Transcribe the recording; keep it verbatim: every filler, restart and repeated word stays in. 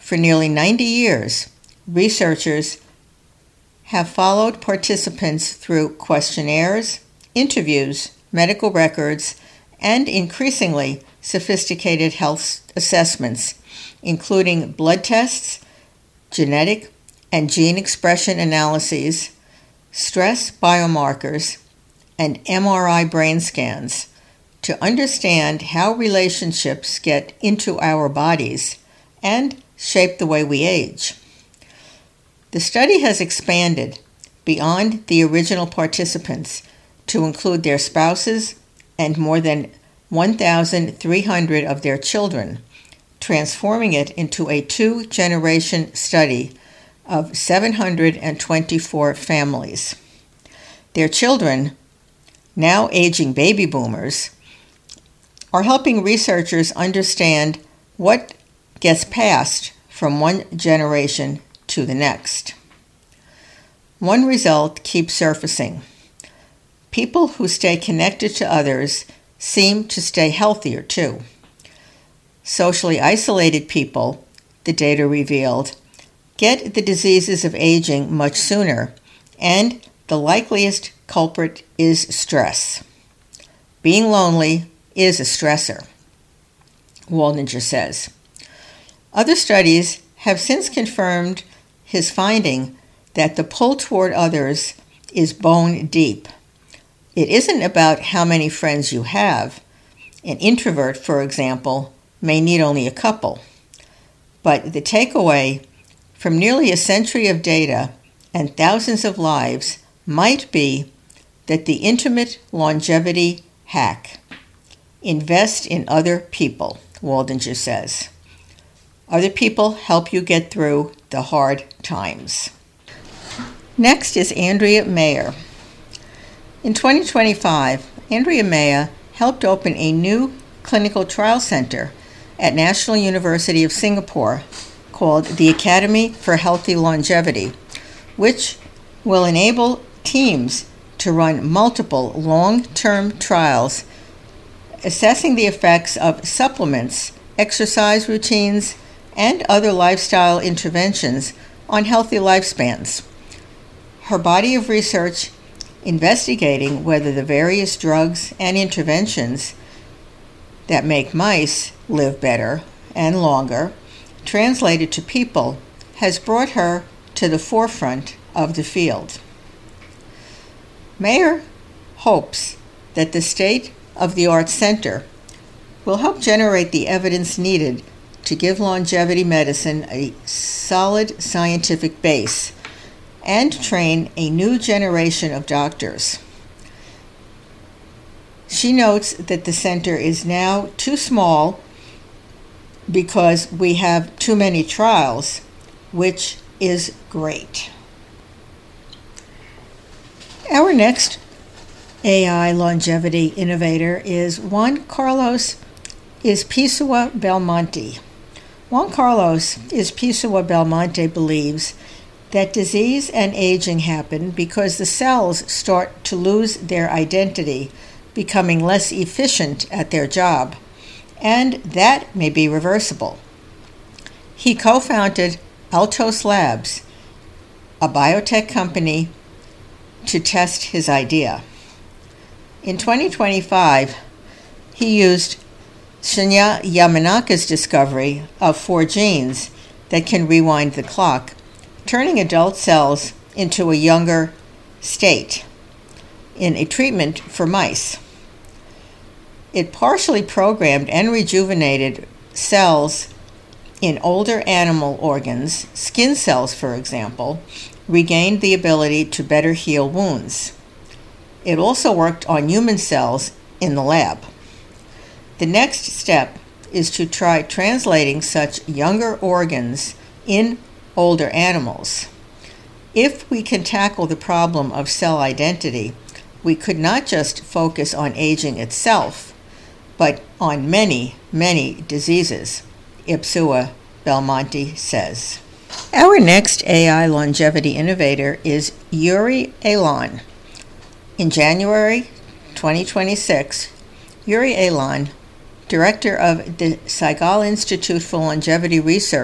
For nearly ninety years, researchers have followed participants through questionnaires, interviews, medical records, and increasingly sophisticated health assessments, including blood tests, genetic and gene expression analyses, stress biomarkers, and M R I brain scans to understand how relationships get into our bodies and shape the way we age. The study has expanded beyond the original participants to include their spouses and more than one thousand three hundred of their children, transforming it into a two-generation study of seven hundred twenty-four families. Their children, now aging baby boomers, are helping researchers understand what gets passed from one generation to the next. One result keeps surfacing. People who stay connected to others seem to stay healthier too. Socially isolated people, the data revealed, get the diseases of aging much sooner, and the likeliest culprit is stress. Being lonely is a stressor, Waldinger says. Other studies have since confirmed his finding that the pull toward others is bone deep. It isn't about how many friends you have. An introvert, for example, may need only a couple. But the takeaway from nearly a century of data and thousands of lives might be that the intimate longevity hack: invest in other people, Waldinger says. Other people help you get through the hard times. Next is Andrea Mayer. In twenty twenty-five, Andrea Mayer helped open a new clinical trial center at National University of Singapore called the Academy for Healthy Longevity, which will enable teams to run multiple long-term trials assessing the effects of supplements, exercise routines, and other lifestyle interventions on healthy lifespans. Her body of research investigating whether the various drugs and interventions that make mice live better and longer translated to people has brought her to the forefront of the field. Mayer hopes that the state-of-the-art center will help generate the evidence needed to give longevity medicine a solid scientific base and train a new generation of doctors. She notes that the center is now too small because we have too many trials, which is great. Our next A I longevity innovator is Juan Carlos Ispisua Belmonte. Juan Carlos Ispisua Belmonte believes that disease and aging happen because the cells start to lose their identity, becoming less efficient at their job, and that may be reversible. He co-founded Altos Labs, a biotech company, to test his idea. In twenty twenty-five, he used Shinya Yamanaka's discovery of four genes that can rewind the clock, turning adult cells into a younger state in a treatment for mice. It partially programmed and rejuvenated cells in older animal organs. Skin cells, for example, regained the ability to better heal wounds. It also worked on human cells in the lab. The next step is to try translating such younger organs in older animals. If we can tackle the problem of cell identity, we could not just focus on aging itself, but on many, many diseases, Ispisua Belmonte says. Our next A I longevity innovator is Yuri Alon. In January twenty twenty-six, Yuri Alon, director of the Segal Institute for Longevity Research,